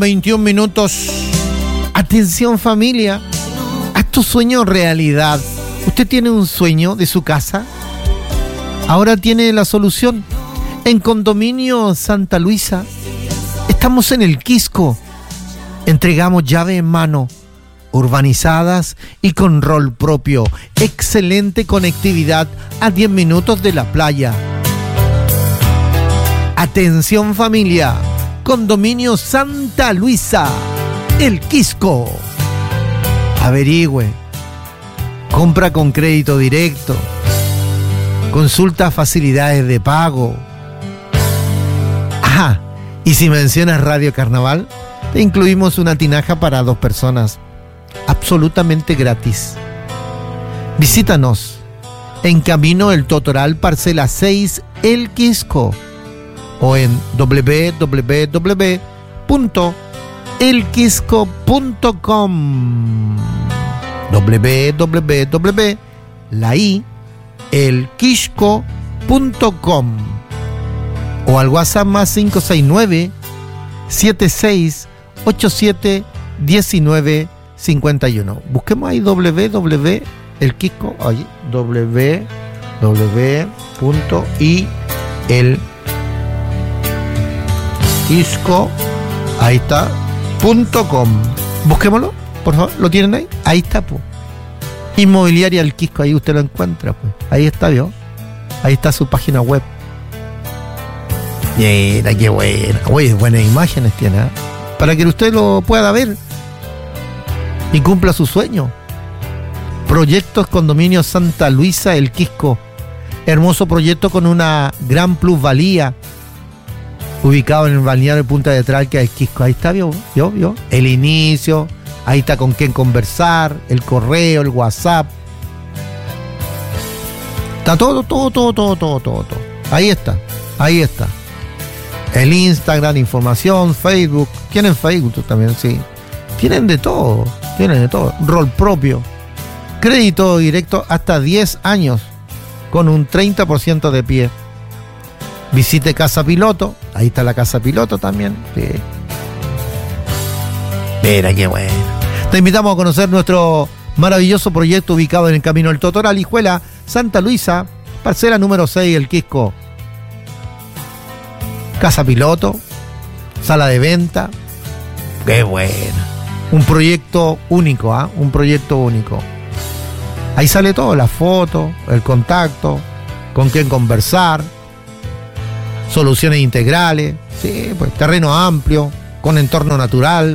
21 minutos. Atención familia, haz tu sueño realidad. ¿Usted tiene un sueño de su casa? Ahora tiene la solución. En Condominio Santa Luisa, estamos en el Quisco. Entregamos llave en mano, urbanizadas y con rol propio. Excelente conectividad a 10 minutos de la playa. Atención familia, Condominio Santa Luisa, el Quisco. Averigüe, compra con crédito directo, consulta facilidades de pago. Ajá, y si mencionas Radio Carnaval, te incluimos una tinaja para 2 personas, absolutamente gratis. Visítanos en Camino El Totoral, parcela 6, El Quisco, o en www.elquisco.com, www.elquisco.com, o al WhatsApp más 569 7687 1951. Busquemos ahí www.elquisco, oye, www.ilquisco, ahí está, .com. Busquémoslo, por favor, ¿lo tienen ahí? Ahí está, pues. Inmobiliaria El Quisco, ahí usted lo encuentra, pues. Ahí está, ¿vio? Ahí está su página web. Mira, qué buena. Oye, buenas imágenes tiene, ¿eh? Para que usted lo pueda ver y cumpla su sueño. Proyectos Condominio Santa Luisa, El Quisco. Hermoso proyecto con una gran plusvalía, ubicado en el balneario de Punta de Tralca, El Quisco. Ahí está, ¿vio? El inicio, ahí está con quién conversar, el correo, el WhatsApp. Está todo. Ahí está. El Instagram, información, Facebook. Tienen Facebook también, sí. Tienen de todo. Rol propio. Crédito directo hasta 10 años con un 30% de pie. Visite Casa Piloto. Ahí está la Casa Piloto también. Sí. Mira qué bueno. Te invitamos a conocer nuestro maravilloso proyecto ubicado en el Camino del Totoral, Hijuela, Santa Luisa, parcela número 6, El Quisco. Casa Piloto, sala de venta. Qué buena. Un proyecto único, ¿ah? Un proyecto único. Ahí sale todo, la foto, el contacto, con quién conversar, soluciones integrales, sí, pues terreno amplio, con entorno natural,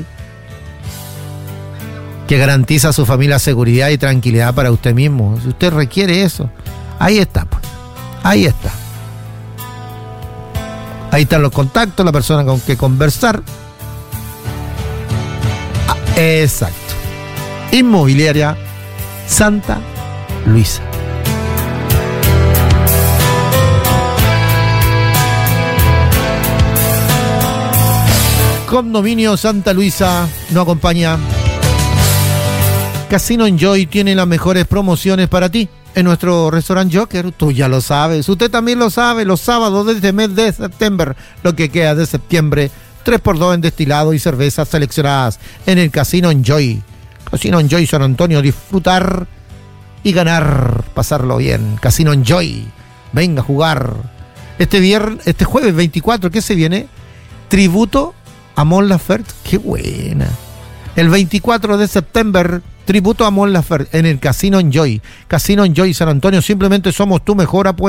que garantiza a su familia seguridad y tranquilidad para usted mismo. Si usted requiere eso, ahí está, pues. Ahí está. Ahí están los contactos, la persona con que conversar. Ah, exacto. Inmobiliaria Santa Luisa. Condominio Santa Luisa nos acompaña. Casino Enjoy tiene las mejores promociones para ti en nuestro restaurante Joker. Tú ya lo sabes, usted también lo sabe. Los sábados de este mes de septiembre, lo que queda de septiembre, 3x2 en destilado y cervezas seleccionadas en el Casino Enjoy. Casino Enjoy San Antonio, disfrutar y ganar, pasarlo bien. Casino Enjoy, venga a jugar. Este jueves 24, ¿qué se viene? Tributo a Mon Laferte, qué buena. El 24 de septiembre, tributo a Mon Laferte en el Casino Enjoy. Casino Enjoy San Antonio, simplemente somos tu mejor apuesta.